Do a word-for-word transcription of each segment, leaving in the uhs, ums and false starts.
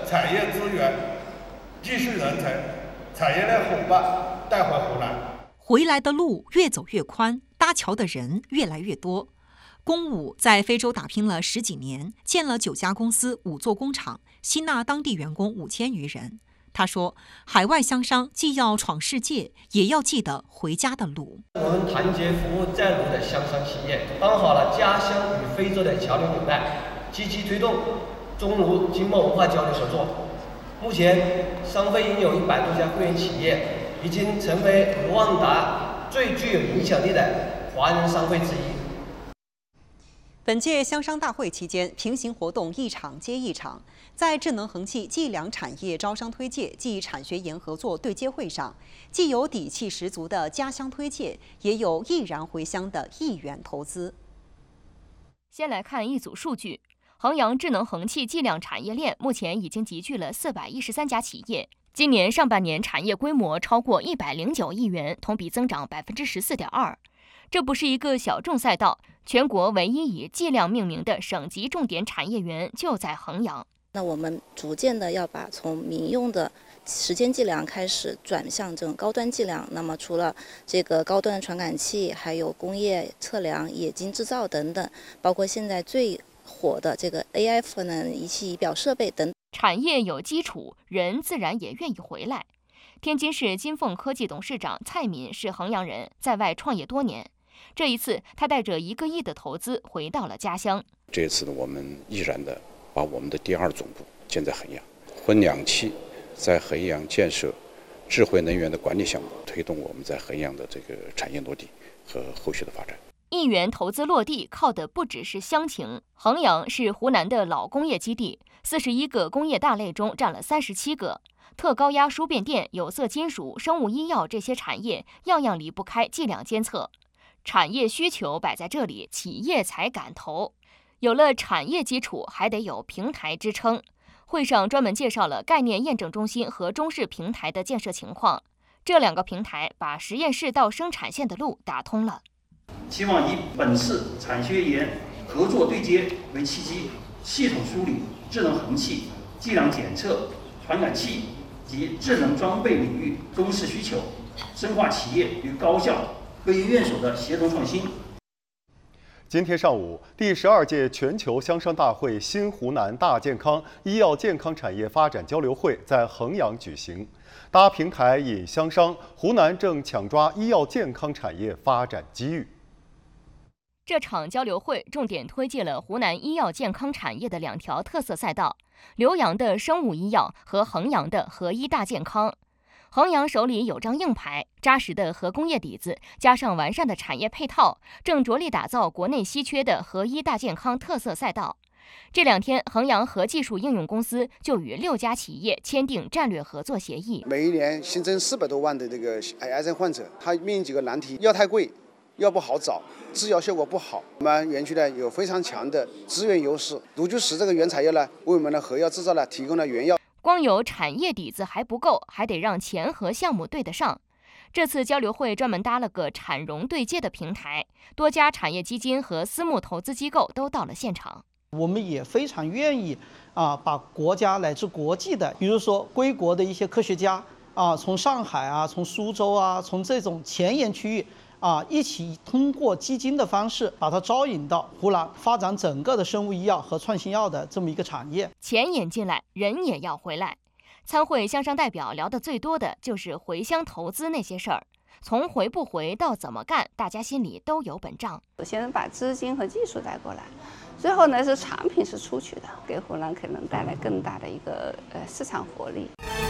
产业资源、技术人才、产业链伙伴带回湖南。 回来的路越走越宽，搭桥的人越来越多。龚武在非洲打拼了十几年，建了九家公司、五座工厂，吸纳当地员工五千余人。他说，海外乡商既要闯世界，也要记得回家的路。 我们团结服务在沪的乡商企业，绑好了家乡与非洲的桥梁纽带，积极推动中卢经贸文化交流合作。目前，商会已有一百多家会员企业，已经成为卢旺达最具有影响力的华人商会之一。 本届乡商大会期间，平行活动一场接一场。在智能衡器计量产业招商推介暨产学研合作对接会上，既有底气十足的家乡推介，也有毅然回乡的意愿投资。 先来看一组数据：衡阳智能衡器计量产业链目前已经集聚了四百一十三家企业，今年上半年产业规模超过一百零九亿元，同比增长百分之十四点二。这不是一个小众赛道，全国唯一以计量命名的省级重点产业园就在衡阳。 那我们逐渐的要把从民用的时间计量开始转向这种高端计量。那么除了这个高端的传感器，还有工业测量、冶金制造等等，包括现在最火的这个 A I 赋能仪器仪表设备等。 产业有基础，人自然也愿意回来。天津市金凤科技董事长蔡敏是衡阳人，在外创业多年。这一次，他带着一个亿的投资回到了家乡。 这次呢，我们毅然的把我们的第二总部建在衡阳，混两期在衡阳建设智慧能源的管理项目，推动我们在衡阳的这个产业落地和后续的发展。 亿元投资落地靠的不只是乡情。衡阳是湖南的老工业基地，四十一个工业大类中占了三十七个。特高压输变电、有色金属、生物医药这些产业，样样离不开计量监测。产业需求摆在这里，企业才敢投。有了产业基础，还得有平台支撑。会上专门介绍了概念验证中心和中试平台的建设情况。这两个平台把实验室到生产线的路打通了。 希望以本市产学研合作对接为契机，系统梳理智能衡器、计量检测、传感器及智能装备领域中试需求，深化企业与高校、各业院所的协同创新。 今天上午，第十二届全球乡商大会新湖南大健康医药健康产业发展交流会在衡阳举行。搭平台引乡商，湖南正抢抓医药健康产业发展机遇。 这场交流会重点推介了湖南医药健康产业的两条特色赛道：浏阳的生物医药和衡阳的合医大健康。衡阳手里有张硬牌，扎实的核工业底子，加上完善的产业配套，正着力打造国内稀缺的合医大健康特色赛道。这两天，衡阳核技术应用公司就与六家企业签订战略合作协议。 每一年新增四百多万的这个癌症患者，他面临几个难题：药太贵，药不好找，制药效果不好。我们园区呢有非常强的资源优势，卢居石这个原材料呢，为我们的核药制造呢提供了原药。 光有产业底子还不够，还得让钱和项目对得上。这次交流会专门搭了个产融对接的平台，多家产业基金和私募投资机构都到了现场。 我们也非常愿意啊，把国家乃至国际的，比如说归国的一些科学家啊，从上海啊，从苏州啊，从这种前沿区域啊，一起通过基金的方式把它招引到湖南，发展整个的生物医药和创新药的这么一个产业。 钱引进来，人也要回来。参会乡商代表聊得最多的就是回乡投资那些事儿，从回不回到怎么干，大家心里都有本账。 首先把资金和技术带过来，最后呢是产品是出去的，给湖南可能带来更大的一个呃市场活力。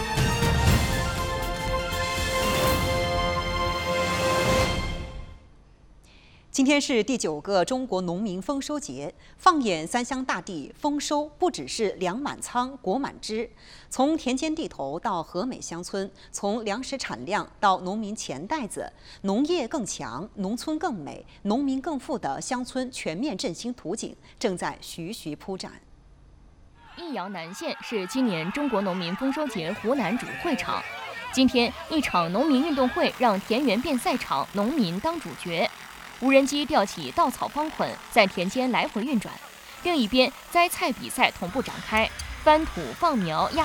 今天是第九个中国农民丰收节，放眼三湘大地，丰收不只是粮满仓、果满枝，从田间地头到和美乡村，从粮食产量到农民钱袋子，农业更强，农村更美，农民更富的乡村全面振兴图景正在徐徐铺展。 益阳南县是今年中国农民丰收节湖南主会场。今天，一场农民运动会让田园变赛场，农民当主角。无人机吊起稻草方捆，在田间来回运转；另一边，栽菜比赛同步展开，翻土、放苗、压